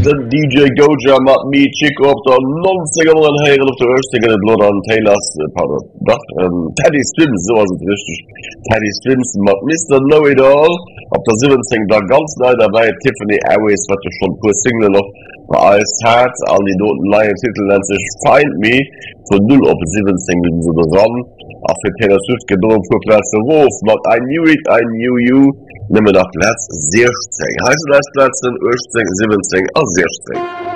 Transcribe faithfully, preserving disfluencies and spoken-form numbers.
den D J Goja mat mi Chico op der neunziger heieren op der Östigen Blut an Taylors pardon doch ähm, Teddy Swims so was richtig Teddy Swims mat Mister Know It All op der siebzehn da ganz neu dabei Tiffany Airways wat schon pur Single noch als hat all die noten Lion Titel nennt sich Find Me von null op siebzehn so ran auf für Taylor Swift gedrungen für Platz Wolf mat I Knew It I Knew You nimmer nach Platz sechzehn heißt das Platz achtzehn siebzehn a sechzehn